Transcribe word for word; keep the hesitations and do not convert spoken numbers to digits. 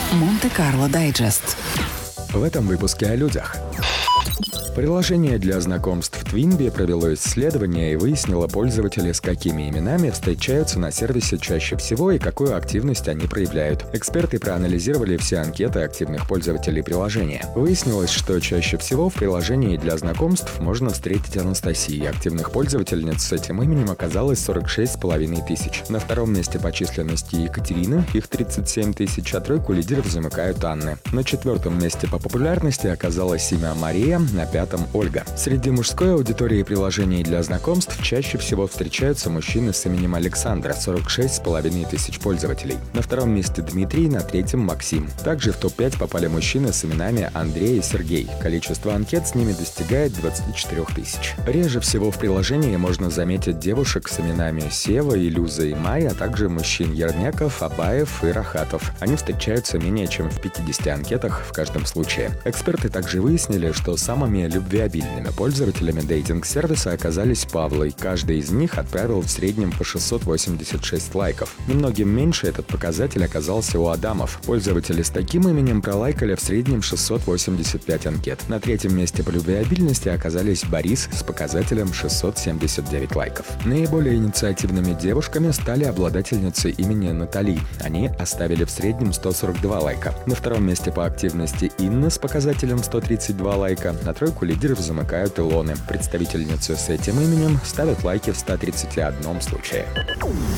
Монте-Карло Дайджест. В этом выпуске о людях. Приложение для знакомств Twinbee провело исследование и выяснило, пользователи с какими именами встречаются на сервисе чаще всего и какую активность они проявляют. Эксперты проанализировали все анкеты активных пользователей приложения. Выяснилось, что чаще всего в приложении для знакомств можно встретить Анастасию. Активных пользовательниц с этим именем оказалось сорок шесть с половиной тысяч. На втором месте по численности Екатерина, их тридцать семь тысяч, а тройку лидеров замыкают Анны. На четвертом месте по популярности оказалось имя Мария, на пятом Ольга. Среди мужской аудитории приложений для знакомств чаще всего встречаются мужчины с именем Александра, сорок шесть с половиной тысяч пользователей. На втором месте Дмитрий, на третьем Максим. Также в топ пять попали мужчины с именами Андрей и Сергей. Количество анкет с ними достигает двадцать четыре тысячи. Реже всего в приложении можно заметить девушек с именами Сева, Илюза и Май, а также мужчин Ермяков, Абаев и Рахатов. Они встречаются менее чем в пятидесяти анкетах в каждом случае. Эксперты также выяснили, что самыми любвеобильными пользователями дейтинг-сервиса оказались Павлы. Каждый из них отправил в среднем по шестьсот восемьдесят шесть лайков. Немногим меньше этот показатель оказался у Адамов. Пользователи с таким именем пролайкали в среднем шестьсот восемьдесят пять анкет. На третьем месте по любвеобильности оказались Борис с показателем шестьсот семьдесят девять лайков. Наиболее инициативными девушками стали обладательницы имени Натали. Они оставили в среднем сто сорок два лайка. На втором месте по активности Инна с показателем сто тридцать два лайка. На тройку лидеров замыкают Илоны. Представительницы с этим именем ставят лайки в ста тридцати одном случае.